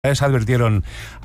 Advirtieron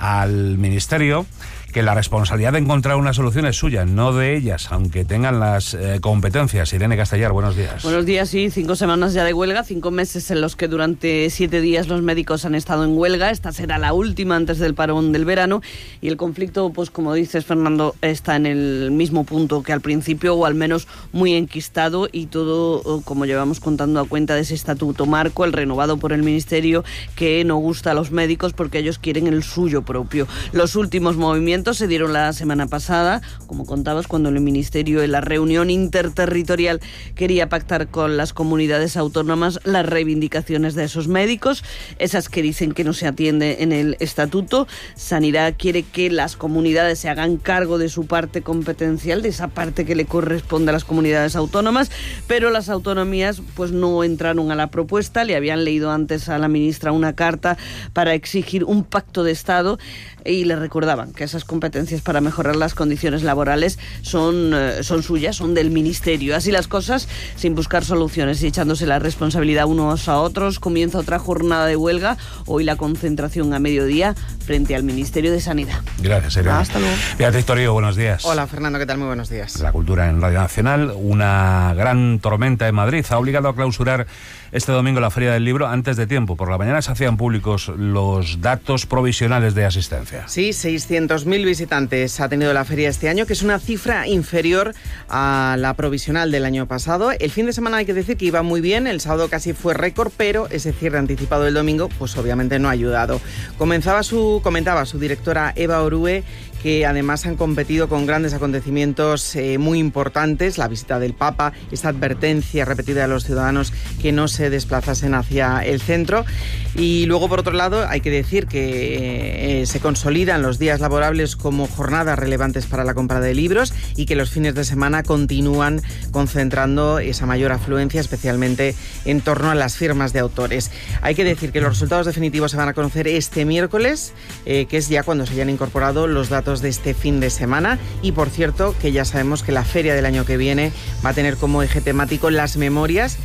al Ministerio que la responsabilidad de encontrar una solución es suya, no de ellas, aunque tengan las competencias. Irene Castellar, buenos días. Buenos días, sí, 5 semanas ya de huelga, 5 meses en los que durante 7 días los médicos han estado en huelga. Esta será la última antes del parón del verano y el conflicto, pues como dices, Fernando, está en el mismo punto que al principio, o al menos muy enquistado, y todo, como llevamos contando, a cuenta de ese estatuto marco, el renovado por el Ministerio, que no gusta a los médicos porque ellos quieren el suyo propio. Los últimos movimientos se dieron la semana pasada, como contabas, cuando el Ministerio en la reunión interterritorial quería pactar con las comunidades autónomas las reivindicaciones de esos médicos, esas que dicen que no se atiende en el estatuto. Sanidad quiere que las comunidades se hagan cargo de su parte competencial, de esa parte que le corresponde a las comunidades autónomas, pero las autonomías pues no entraron a la propuesta. Le habían leído antes a la ministra una carta para exigir un pacto de Estado y le recordaban que esas competencias para mejorar las condiciones laborales son suyas, son del Ministerio. Así las cosas, sin buscar soluciones y echándose la responsabilidad unos a otros, comienza otra jornada de huelga. Hoy la concentración a mediodía frente al Ministerio de Sanidad. Gracias, Irene. Hasta luego. Beatriz Torío, buenos días. Hola, Fernando, ¿qué tal? Muy buenos días. La cultura en Radio Nacional. Una gran tormenta en Madrid ha obligado a clausurar este domingo la Feria del Libro antes de tiempo. Por la mañana se hacían públicos los datos provisionales de asistencia. Sí, 600.000 visitantes ha tenido la feria este año, que es una cifra inferior a la provisional del año pasado. El fin de semana hay que decir que iba muy bien, el sábado casi fue récord, pero ese cierre anticipado del domingo pues obviamente no ha ayudado. Comentaba su directora Eva Orue, que además han competido con grandes acontecimientos muy importantes, la visita del Papa, esta advertencia repetida a los ciudadanos que no se desplazasen hacia el centro. Y luego, por otro lado, hay que decir que se consolidan los días laborables como jornadas relevantes para la compra de libros y que los fines de semana continúan concentrando esa mayor afluencia, especialmente en torno a las firmas de autores. Hay que decir que los resultados definitivos se van a conocer este miércoles, que es ya cuando se hayan incorporado los datos de este fin de semana. Y por cierto, que ya sabemos que la feria del año que viene va a tener como eje temático las memorias,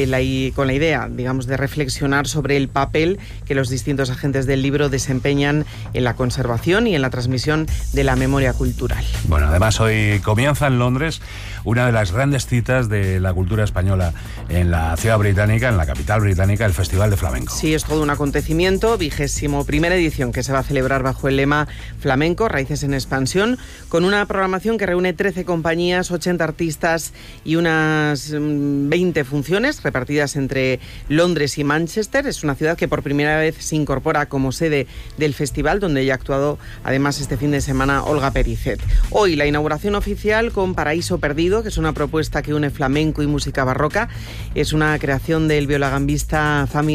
con la idea, digamos, de reflexionar sobre el papel que los distintos agentes del libro desempeñan en la conservación y en la transmisión de la memoria cultural. Bueno, además hoy comienza en Londres una de las grandes citas de la cultura española en la ciudad británica, en la capital británica, el Festival de Flamenco. Sí, es todo un acontecimiento, 21ª edición, que se va a celebrar bajo el lema Flamenco, Raíces en Expansión, con una programación que reúne 13 compañías, 80 artistas y unas 20 funciones repartidas entre Londres y Manchester. Es una ciudad que por primera vez se incorpora como sede del festival, donde ya ha actuado además este fin de semana Olga Pericet. Hoy la inauguración oficial con Paraíso Perdido, que es una propuesta que une flamenco y música barroca. Es una creación del violagambista Fami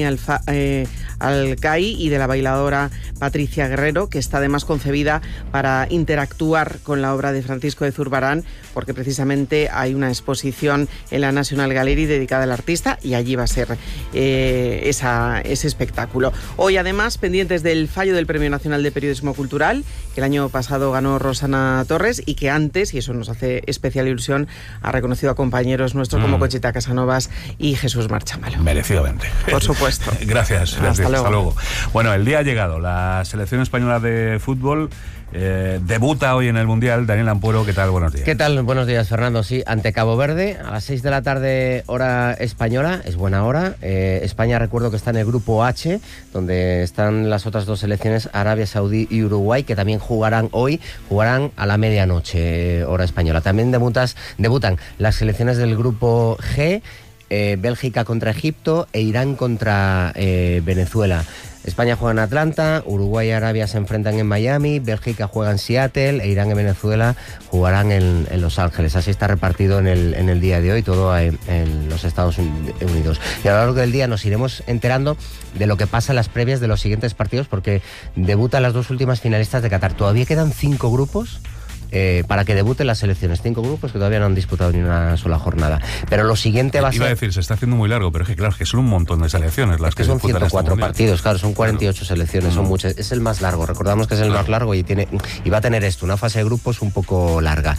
Alcai y de la bailadora Patricia Guerrero, que está además concebida para interactuar con la obra de Francisco de Zurbarán, porque precisamente hay una exposición en la National Gallery dedicada al artista y allí va a ser ese espectáculo. Hoy además, pendientes del fallo del Premio Nacional de Periodismo Cultural, que el año pasado ganó Rosana Torres y que antes, y eso nos hace especial ilusión, ha reconocido a compañeros nuestros como Conchita Casanovas y Jesús Marchamalo. Merecidamente. Por supuesto. Gracias. Hasta luego. Bueno, el día ha llegado. La selección española de fútbol debuta hoy en el Mundial. Daniel Ampuero, ¿qué tal? Buenos días. ¿Qué tal? Buenos días, Fernando. Sí, ante Cabo Verde, a las 6 de la tarde, hora española. Es buena hora. España, recuerdo que está en el grupo H, donde están las otras dos selecciones, Arabia Saudí y Uruguay, que también jugarán a la medianoche, hora española. También debutan las selecciones del grupo G, Bélgica contra Egipto e Irán contra Venezuela. España juega en Atlanta, Uruguay y Arabia se enfrentan en Miami, Bélgica juega en Seattle e Irán y Venezuela jugarán en Los Ángeles. Así está repartido en el día de hoy, todo en los Estados Unidos. Y a lo largo del día nos iremos enterando de lo que pasa en las previas de los siguientes partidos, porque debutan las dos últimas finalistas de Qatar. Todavía quedan 5 grupos para que debuten las selecciones. 5 grupos que todavía no han disputado ni una sola jornada. Pero lo siguiente va a ser... Iba a decir, se está haciendo muy largo, pero es que claro, es que son un montón de selecciones las que son 104 este partidos, claro, son 48 selecciones, son muchas. Es el más largo, recordamos que es el más largo y va a tener una fase de grupos un poco larga.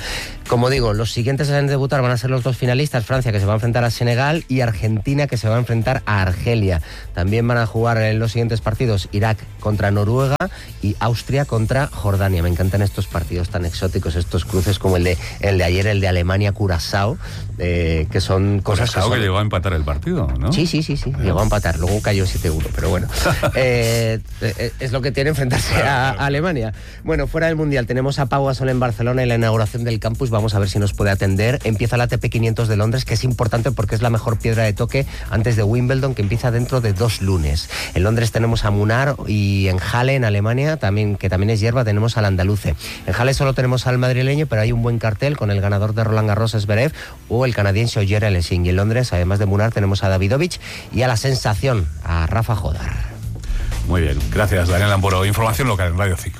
Como digo, los siguientes en debutar van a ser los dos finalistas, Francia, que se va a enfrentar a Senegal, y Argentina, que se va a enfrentar a Argelia. También van a jugar en los siguientes partidos Irak contra Noruega y Austria contra Jordania. Me encantan estos partidos tan exóticos, estos cruces como el de ayer, el de Alemania-Curazao, que son cosas que llegó a empatar el partido, ¿no? Sí, llegó a empatar, luego cayó 7-1, pero bueno, es lo que tiene enfrentarse a Alemania. Bueno, fuera del Mundial tenemos a Pau Gasol en Barcelona en la inauguración del campus, vamos a ver si nos puede atender. Empieza la ATP 500 de Londres, que es importante porque es la mejor piedra de toque antes de Wimbledon, que empieza dentro de 2 lunes. En Londres tenemos a Munar, y en Halle, en Alemania, que también es hierba, tenemos al andaluce. En Halle solo tenemos al madrileño, pero hay un buen cartel con el ganador de Roland Garros, Zverev, o el canadiense Ogier Alessin. Y en Londres, además de Munar, tenemos a Davidovich y a la sensación, a Rafa Jodar. Muy bien, gracias Daniel Amburo. Información local en Radio 5.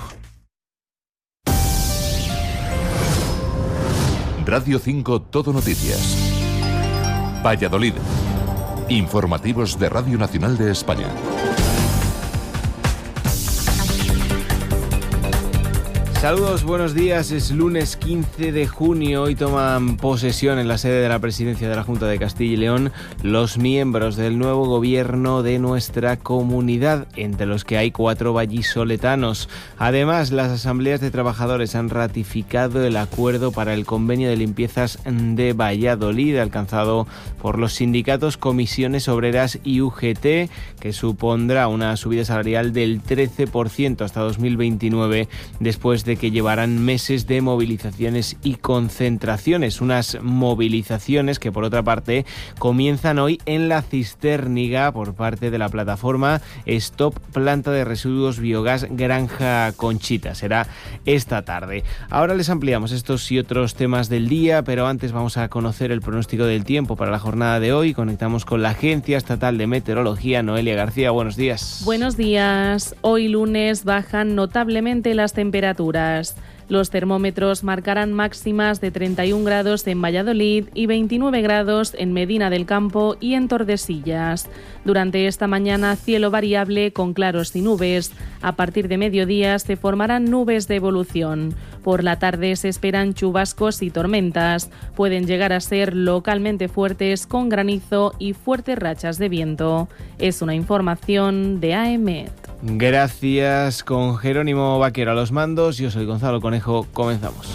Radio 5 Todo Noticias. Valladolid. Informativos de Radio Nacional de España. Saludos, buenos días. Es lunes 15 de junio. Hoy toman posesión en la sede de la Presidencia de la Junta de Castilla y León los miembros del nuevo gobierno de nuestra comunidad, entre los que hay 4 vallisoletanos. Además, las asambleas de trabajadores han ratificado el acuerdo para el convenio de limpiezas de Valladolid, alcanzado por los sindicatos Comisiones Obreras y UGT, que supondrá una subida salarial del 13% hasta 2029, después de que llevarán meses de movilizaciones y concentraciones. Unas movilizaciones que, por otra parte, comienzan hoy en La Cisterniga por parte de la plataforma Stop Planta de Residuos Biogás Granja Conchita. Será esta tarde. Ahora les ampliamos estos y otros temas del día, pero antes vamos a conocer el pronóstico del tiempo para la jornada de hoy. Conectamos con la Agencia Estatal de Meteorología. Noelia García, buenos días. Buenos días. Hoy lunes bajan notablemente las temperaturas. Los termómetros marcarán máximas de 31 grados en Valladolid y 29 grados en Medina del Campo y en Tordesillas. Durante esta mañana, cielo variable con claros y nubes. A partir de mediodía se formarán nubes de evolución. Por la tarde se esperan chubascos y tormentas. Pueden llegar a ser localmente fuertes con granizo y fuertes rachas de viento. Es una información de AEMET. Gracias, con Jerónimo Vaquero a los mandos. Yo soy Gonzalo Conejo. Comenzamos.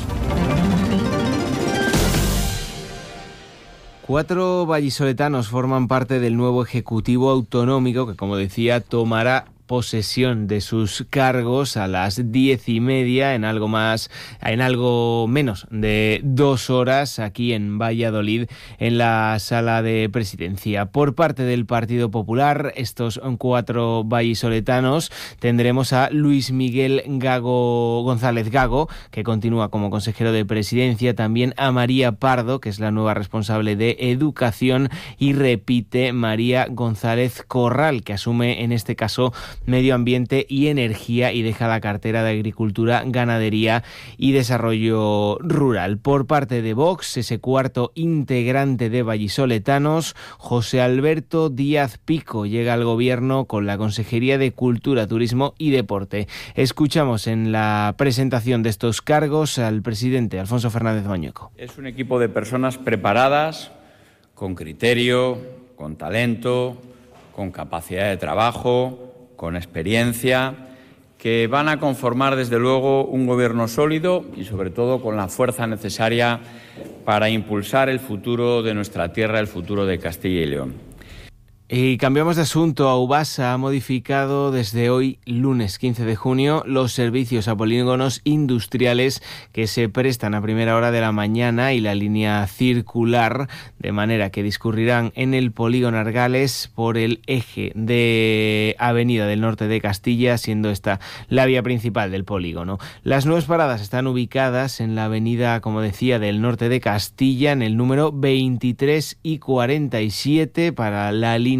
4 vallisoletanos forman parte del nuevo Ejecutivo Autonómico que, como decía, tomará posesión de sus cargos a las 10:30 en algo menos de 2 horas aquí en Valladolid, en la sala de presidencia. Por parte del Partido Popular, estos 4 vallisoletanos, tendremos a Luis Miguel González Gago, que continúa como consejero de presidencia, también a María Pardo, que es la nueva responsable de educación, y repite María González Corral, que asume en este caso Medio Ambiente y Energía y deja la cartera de Agricultura, Ganadería y Desarrollo Rural. Por parte de Vox, ese cuarto integrante de vallisoletanos, José Alberto Díaz Pico, llega al gobierno con la Consejería de Cultura, Turismo y Deporte. Escuchamos en la presentación de estos cargos al presidente Alfonso Fernández Mañueco. Es un equipo de personas preparadas, con criterio, con talento, con capacidad de trabajo, con experiencia, que van a conformar desde luego un gobierno sólido y sobre todo con la fuerza necesaria para impulsar el futuro de nuestra tierra, el futuro de Castilla y León. Y cambiamos de asunto. Aubasa ha modificado desde hoy, lunes 15 de junio, los servicios a polígonos industriales que se prestan a primera hora de la mañana y la línea circular, de manera que discurrirán en el polígono Argales por el eje de Avenida del Norte de Castilla, siendo esta la vía principal del polígono. Las nuevas paradas están ubicadas en la avenida, como decía, del Norte de Castilla, en el número 23 y 47 para la línea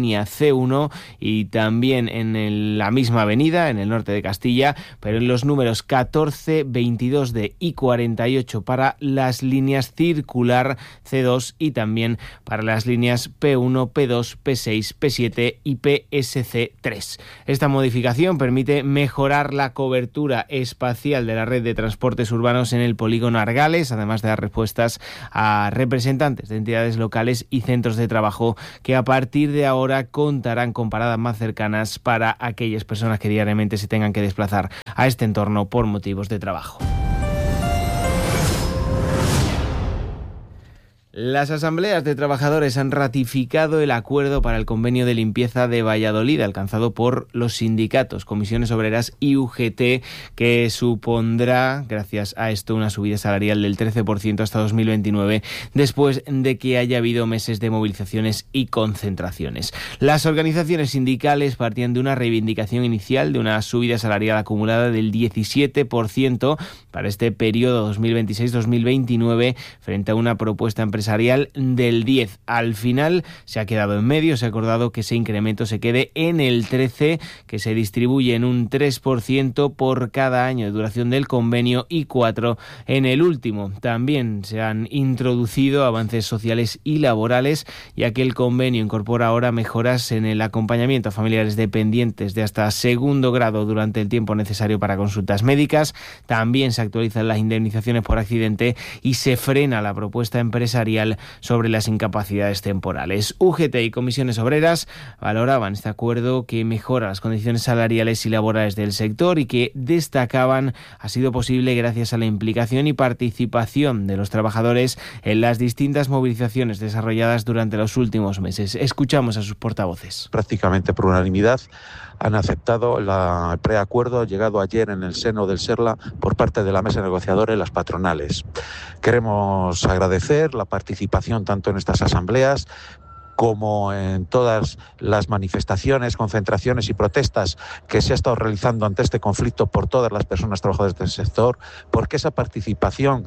línea C1 y también en la misma avenida, en el norte de Castilla, pero en los números 14, 22D y 48 para las líneas circular C2 y también para las líneas P1, P2, P6, P7 y PSC3. Esta modificación permite mejorar la cobertura espacial de la red de transportes urbanos en el polígono Argales, además de dar respuestas a representantes de entidades locales y centros de trabajo que a partir de ahora contarán con paradas más cercanas para aquellas personas que diariamente se tengan que desplazar a este entorno por motivos de trabajo. Las asambleas de trabajadores han ratificado el acuerdo para el convenio de limpieza de Valladolid alcanzado por los sindicatos, comisiones obreras y UGT, que supondrá, gracias a esto, una subida salarial del 13% hasta 2029, después de que haya habido meses de movilizaciones y concentraciones. Las organizaciones sindicales partían de una reivindicación inicial de una subida salarial acumulada del 17% para este periodo 2026-2029 frente a una propuesta empresarial del 10. Al final se ha quedado en medio, se ha acordado que ese incremento se quede en el 13, que se distribuye en un 3% por cada año de duración del convenio y 4 en el último. También se han introducido avances sociales y laborales, ya que el convenio incorpora ahora mejoras en el acompañamiento a familiares dependientes de hasta segundo grado durante el tiempo necesario para consultas médicas. También se actualizan las indemnizaciones por accidente y se frena la propuesta empresarial sobre las incapacidades temporales. UGT y comisiones obreras valoraban este acuerdo que mejora las condiciones salariales y laborales del sector y que destacaban ha sido posible gracias a la implicación y participación de los trabajadores en las distintas movilizaciones desarrolladas durante los últimos meses. Escuchamos a sus portavoces. Prácticamente por unanimidad han aceptado el preacuerdo llegado ayer en el seno del SERLA por parte de la mesa negociadora y las patronales. Queremos agradecer la participación tanto en estas asambleas como en todas las manifestaciones, concentraciones y protestas que se ha estado realizando ante este conflicto por todas las personas trabajadoras del sector, porque esa participación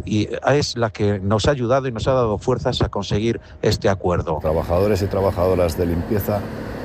es la que nos ha ayudado y nos ha dado fuerzas a conseguir este acuerdo. Trabajadores y trabajadoras de limpieza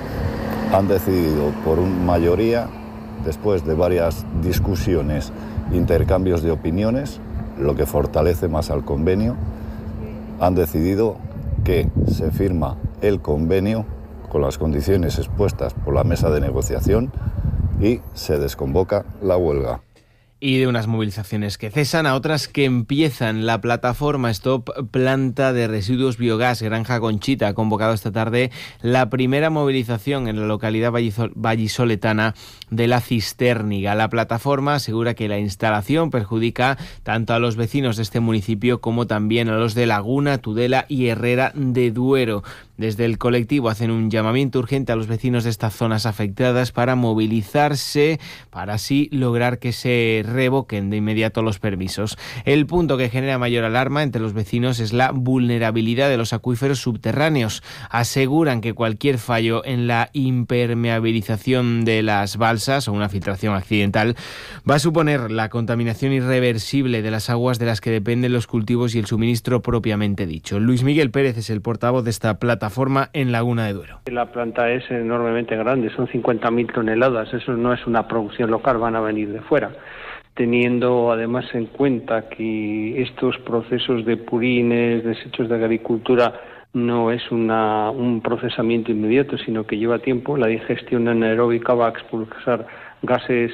han decidido por mayoría, después de varias discusiones, intercambios de opiniones, lo que fortalece más al convenio, han decidido que se firma el convenio con las condiciones expuestas por la mesa de negociación y se desconvoca la huelga. Y de unas movilizaciones que cesan a otras que empiezan. La plataforma Stop Planta de Residuos Biogás Granja Conchita ha convocado esta tarde la primera movilización en la localidad vallisoletana de La Cisterniga. La plataforma asegura que la instalación perjudica tanto a los vecinos de este municipio como también a los de Laguna, Tudela y Herrera de Duero. Desde el colectivo hacen un llamamiento urgente a los vecinos de estas zonas afectadas para movilizarse, para así lograr que se revoquen de inmediato los permisos. El punto que genera mayor alarma entre los vecinos es la vulnerabilidad de los acuíferos subterráneos. Aseguran que cualquier fallo en la impermeabilización de las balsas o una filtración accidental va a suponer la contaminación irreversible de las aguas de las que dependen los cultivos y el suministro propiamente dicho. Luis Miguel Pérez es el portavoz de esta plataforma en Laguna de Duero. La planta es enormemente grande, son 50.000 toneladas, eso no es una producción local, van a venir de fuera. Teniendo además en cuenta que estos procesos de purines, desechos de agricultura, no es un procesamiento inmediato, sino que lleva tiempo, la digestión anaeróbica va a expulsar gases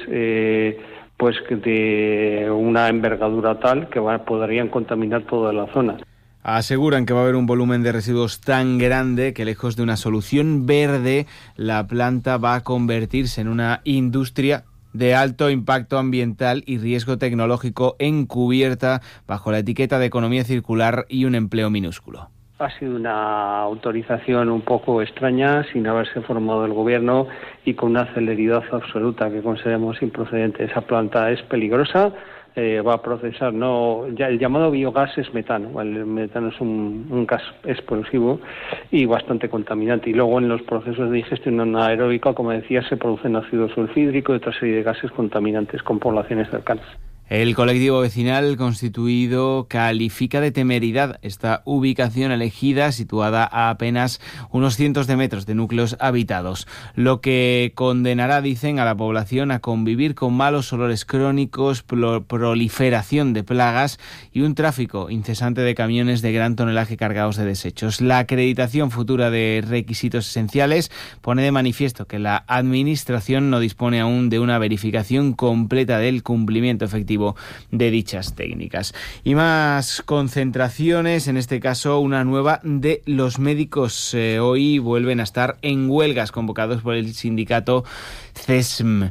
pues de una envergadura tal que podrían contaminar toda la zona. Aseguran que va a haber un volumen de residuos tan grande que lejos de una solución verde, la planta va a convertirse en una industria de alto impacto ambiental y riesgo tecnológico encubierta bajo la etiqueta de economía circular y un empleo minúsculo. Ha sido una autorización un poco extraña, sin haberse formado el gobierno y con una celeridad absoluta que consideramos improcedente. Esa planta es peligrosa. Va a procesar el llamado biogás es metano. El metano es un gas explosivo y bastante contaminante. Y luego en los procesos de digestión anaeróbica, como decía, se producen ácido sulfídrico y otra serie de gases contaminantes con poblaciones cercanas. El colectivo vecinal constituido califica de temeridad esta ubicación elegida, situada a apenas unos cientos de metros de núcleos habitados, lo que condenará, dicen, a la población a convivir con malos olores crónicos, proliferación de plagas y un tráfico incesante de camiones de gran tonelaje cargados de desechos. La acreditación futura de requisitos esenciales pone de manifiesto que la Administración no dispone aún de una verificación completa del cumplimiento efectivo de dichas técnicas. Y más concentraciones, en este caso una nueva de los médicos. Hoy vuelven a estar en huelgas convocados por el sindicato CESM.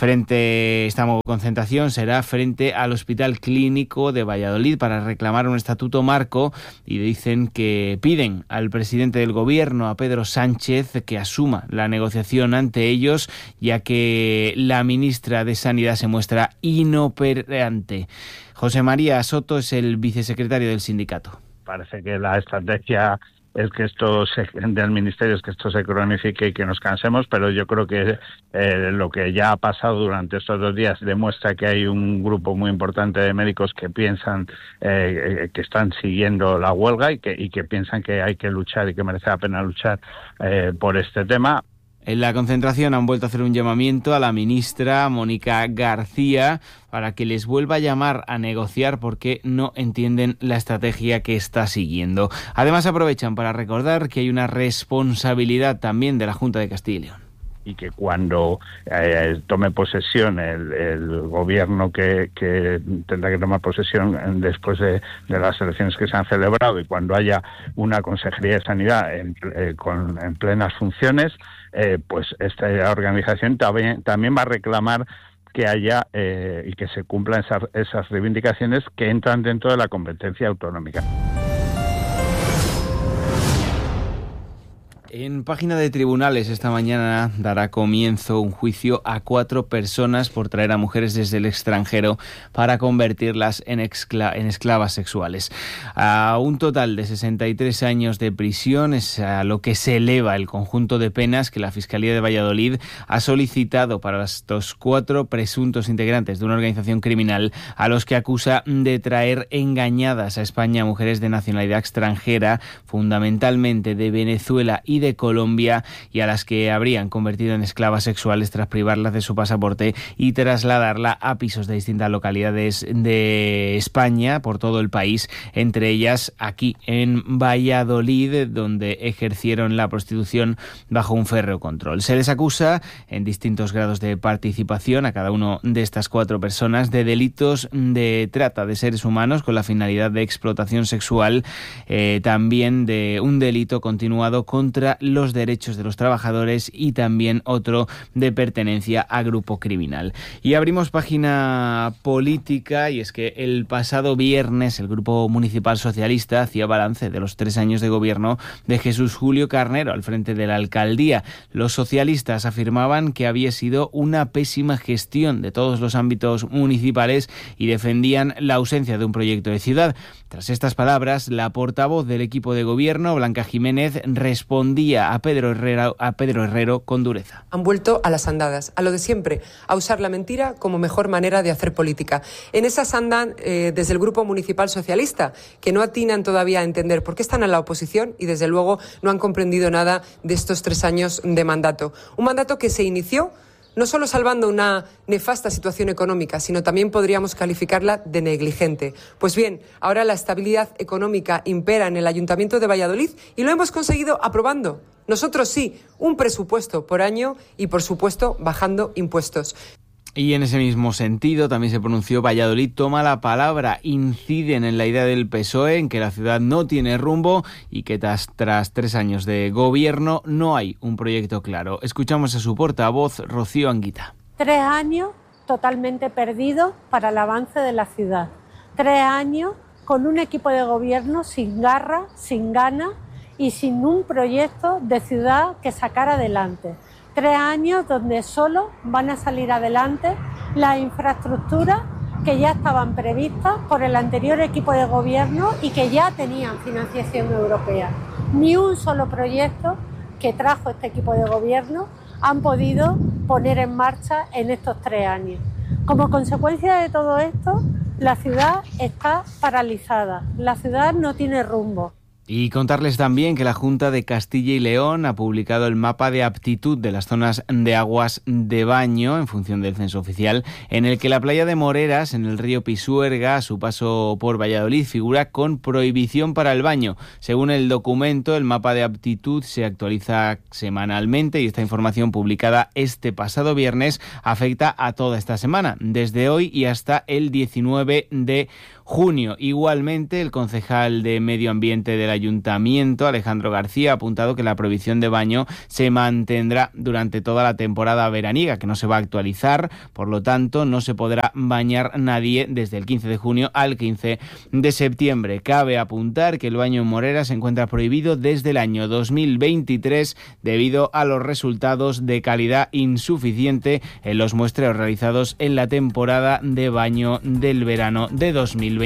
Esta concentración será frente al Hospital Clínico de Valladolid para reclamar un estatuto marco y dicen que piden al presidente del Gobierno, a Pedro Sánchez, que asuma la negociación ante ellos, ya que la ministra de Sanidad se muestra inoperante. José María Soto es el vicesecretario del sindicato. Parece que la estrategia es que del Ministerio es que esto se cronifique y que nos cansemos, pero yo creo que lo que ya ha pasado durante estos 2 días demuestra que hay un grupo muy importante de médicos que piensan que están siguiendo la huelga y que piensan que hay que luchar y que merece la pena luchar por este tema. En la concentración han vuelto a hacer un llamamiento a la ministra Mónica García para que les vuelva a llamar a negociar porque no entienden la estrategia que está siguiendo. Además aprovechan para recordar que hay una responsabilidad también de la Junta de Castilla y León. Y que cuando tome posesión el gobierno que tendrá que tomar posesión después de las elecciones que se han celebrado y cuando haya una Consejería de Sanidad en plenas funciones, pues esta organización también va a reclamar que haya y que se cumplan esas reivindicaciones que entran dentro de la competencia autonómica. En página de tribunales esta mañana dará comienzo un juicio a 4 personas por traer a mujeres desde el extranjero para convertirlas en esclavas sexuales. A un total de 63 años de prisión es a lo que se eleva el conjunto de penas que la Fiscalía de Valladolid ha solicitado para estos 4 presuntos integrantes de una organización criminal a los que acusa de traer engañadas a España mujeres de nacionalidad extranjera, fundamentalmente de Venezuela y de Colombia, y a las que habrían convertido en esclavas sexuales tras privarlas de su pasaporte y trasladarla a pisos de distintas localidades de España por todo el país, entre ellas aquí en Valladolid, donde ejercieron la prostitución bajo un férreo control. Se les acusa en distintos grados de participación a cada uno de estas 4 personas de delitos de trata de seres humanos con la finalidad de explotación sexual, también de un delito continuado contra los derechos de los trabajadores y también otro de pertenencia a grupo criminal. Y abrimos página política, y es que el pasado viernes el Grupo Municipal Socialista hacía balance de los 3 años de gobierno de Jesús Julio Carnero al frente de la alcaldía. Los socialistas afirmaban que había sido una pésima gestión de todos los ámbitos municipales y defendían la ausencia de un proyecto de ciudad. Tras estas palabras, la portavoz del equipo de gobierno, Blanca Jiménez, respondía a Pedro Herrero con dureza. Han vuelto a las andadas, a lo de siempre, a usar la mentira como mejor manera de hacer política. En esas andan desde el Grupo Municipal Socialista, que no atinan todavía a entender por qué están en la oposición y desde luego no han comprendido nada de estos 3 años de mandato. Un mandato que se inició no solo salvando una nefasta situación económica, sino también podríamos calificarla de negligente. Pues bien, ahora la estabilidad económica impera en el Ayuntamiento de Valladolid y lo hemos conseguido aprobando. Nosotros sí, un presupuesto por año y, por supuesto, bajando impuestos. Y en ese mismo sentido también se pronunció Valladolid toma la palabra. Inciden en la idea del PSOE en que la ciudad no tiene rumbo y que tras 3 años de gobierno no hay un proyecto claro. Escuchamos a su portavoz, Rocío Anguita. 3 años totalmente perdidos para el avance de la ciudad. 3 años con un equipo de gobierno sin garra, sin ganas y sin un proyecto de ciudad que sacar adelante. 3 años donde solo van a salir adelante las infraestructuras que ya estaban previstas por el anterior equipo de gobierno y que ya tenían financiación europea. Ni un solo proyecto que trajo este equipo de gobierno han podido poner en marcha en estos 3 años. Como consecuencia de todo esto, la ciudad está paralizada, la ciudad no tiene rumbo. Y contarles también que la Junta de Castilla y León ha publicado el mapa de aptitud de las zonas de aguas de baño en función del censo oficial, en el que la playa de Moreras, en el río Pisuerga, a su paso por Valladolid, figura con prohibición para el baño. Según el documento, el mapa de aptitud se actualiza semanalmente y esta información publicada este pasado viernes afecta a toda esta semana, desde hoy y hasta el 19 de junio. Igualmente, el concejal de Medio Ambiente del Ayuntamiento, Alejandro García, ha apuntado que la prohibición de baño se mantendrá durante toda la temporada veraniega, que no se va a actualizar, por lo tanto no se podrá bañar nadie desde el 15 de junio al 15 de septiembre. Cabe apuntar que el baño en Morera se encuentra prohibido desde el año 2023 debido a los resultados de calidad insuficiente en los muestreos realizados en la temporada de baño del verano de 2022.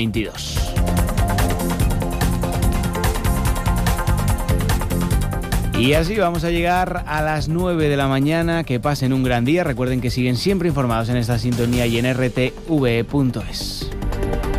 Y así vamos a llegar a las 9 de la mañana. Que pasen un gran día. Recuerden que siguen siempre informados en esta sintonía y en rtve.es.